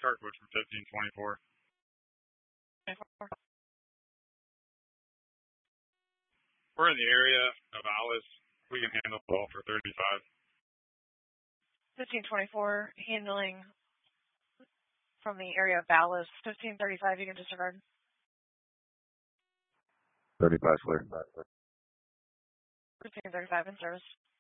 Kirkwood from 1524. We're in the area of Alice. We can handle the ball for 35. 1524, handling from the area of Dallas. 1535, you can disregard. 35 clear. 1535 in service.